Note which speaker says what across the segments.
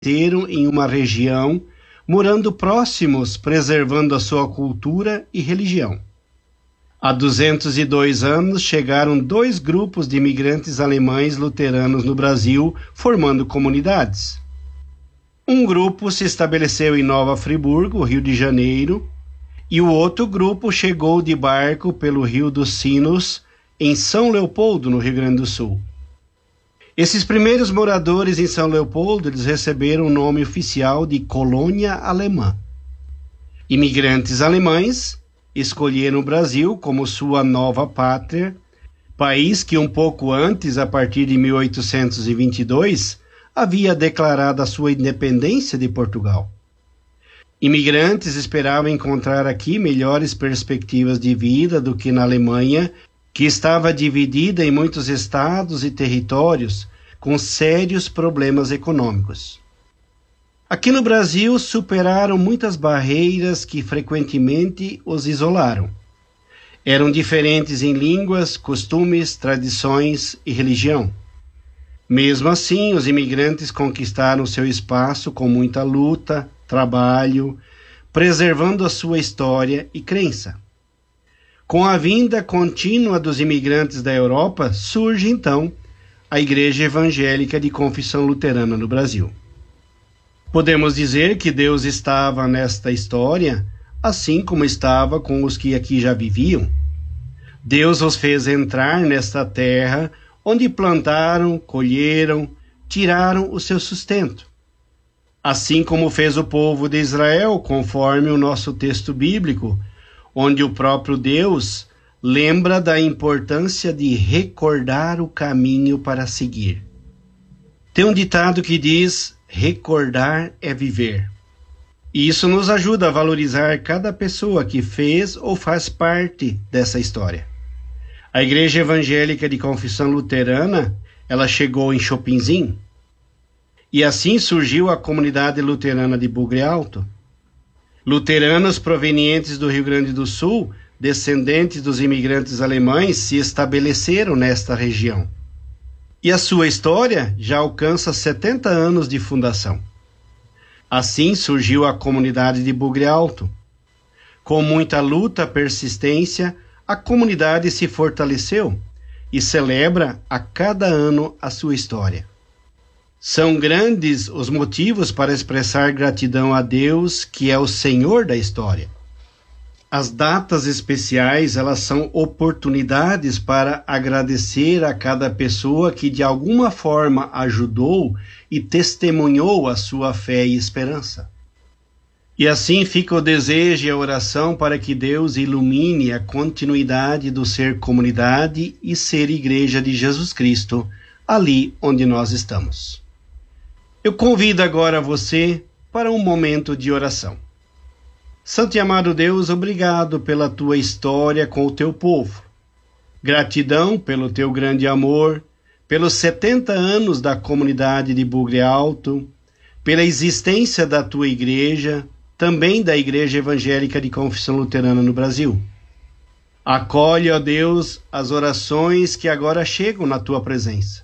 Speaker 1: em uma região, morando próximos, preservando a sua cultura e religião. Há 202 anos chegaram 2 grupos de imigrantes alemães luteranos no Brasil, formando comunidades. Um grupo se estabeleceu em Nova Friburgo, Rio de Janeiro, e o outro grupo chegou de barco pelo Rio dos Sinos, em São Leopoldo, no Rio Grande do Sul. Esses primeiros moradores em São Leopoldo, eles receberam o nome oficial de colônia alemã. Imigrantes alemães escolheram o Brasil como sua nova pátria, país que um pouco antes, a partir de 1822, havia declarado a sua independência de Portugal. Imigrantes esperavam encontrar aqui melhores perspectivas de vida do que na Alemanha, que estava dividida em muitos estados e territórios, com sérios problemas econômicos. Aqui no Brasil, superaram muitas barreiras que frequentemente os isolaram. Eram diferentes em línguas, costumes, tradições e religião. Mesmo assim, os imigrantes conquistaram seu espaço com muita luta, trabalho, preservando a sua história e crença. Com a vinda contínua dos imigrantes da Europa, surge então a Igreja Evangélica de Confissão Luterana no Brasil. Podemos dizer que Deus estava nesta história, assim como estava com os que aqui já viviam. Deus os fez entrar nesta terra, onde plantaram, colheram, tiraram o seu sustento. Assim como fez o povo de Israel, conforme o nosso texto bíblico, onde o próprio Deus lembra da importância de recordar o caminho para seguir. Tem um ditado que diz: recordar é viver. E isso nos ajuda a valorizar cada pessoa que fez ou faz parte dessa história. A Igreja Evangélica de Confissão Luterana, ela chegou em Chopinzinho, e assim surgiu a comunidade luterana de Bugre Alto. Luteranos provenientes do Rio Grande do Sul, descendentes dos imigrantes alemães, se estabeleceram nesta região. E a sua história já alcança 70 anos de fundação. Assim surgiu a comunidade de Bugre Alto. Com muita luta e persistência, a comunidade se fortaleceu e celebra a cada ano a sua história. São grandes os motivos para expressar gratidão a Deus, que é o Senhor da história. As datas especiais, elas são oportunidades para agradecer a cada pessoa que de alguma forma ajudou e testemunhou a sua fé e esperança. E assim fica o desejo e a oração para que Deus ilumine a continuidade do ser comunidade e ser Igreja de Jesus Cristo, ali onde nós estamos. Eu convido agora você para um momento de oração. Santo e amado Deus, obrigado pela tua história com o teu povo. Gratidão pelo teu grande amor, pelos 70 anos da comunidade de Bugre Alto, pela existência da tua igreja, também da Igreja Evangélica de Confissão Luterana no Brasil. Acolhe, ó Deus, as orações que agora chegam na tua presença.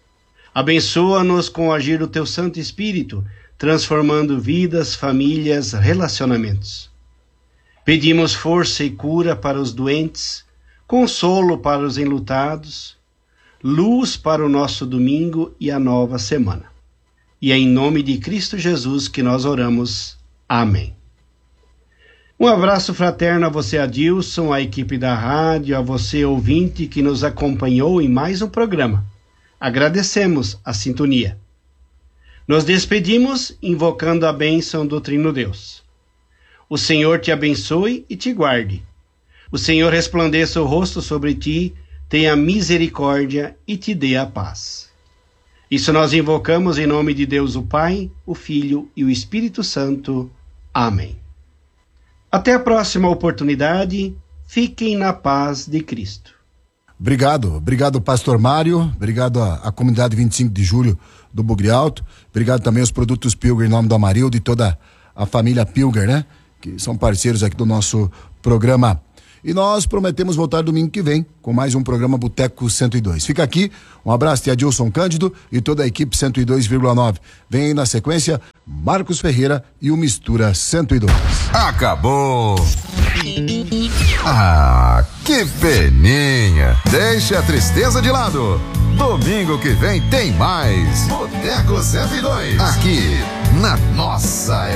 Speaker 1: Abençoa-nos com o agir do teu Santo Espírito, transformando vidas, famílias, relacionamentos. Pedimos força e cura para os doentes, consolo para os enlutados, luz para o nosso domingo e a nova semana. E é em nome de Cristo Jesus que nós oramos. Amém. Um abraço fraterno a você, Adilson, à equipe da rádio, a você, ouvinte, que nos acompanhou em mais um programa. Agradecemos a sintonia. Nos despedimos invocando a bênção do Trino Deus. O Senhor te abençoe e te guarde. O Senhor resplandeça o rosto sobre ti, tenha misericórdia e te dê a paz. Isso nós invocamos em nome de Deus o Pai, o Filho e o Espírito Santo. Amém. Até a próxima oportunidade. Fiquem na paz de Cristo.
Speaker 2: Obrigado, Pastor Mário, obrigado à comunidade 25 de julho do Bugre Alto, obrigado também aos produtos Pilger em nome do Amarildo e toda a família Pilger, né? Que são parceiros aqui do nosso programa. E nós prometemos voltar domingo que vem com mais um programa Boteco 102. Fica aqui, um abraço de Adilson Cândido e toda a equipe 102,9. Vem aí na sequência Marcos Ferreira e o Mistura 102.
Speaker 3: Acabou! Ah, que peninha! Deixa a tristeza de lado. Domingo que vem tem mais Boteco 102. Aqui na nossa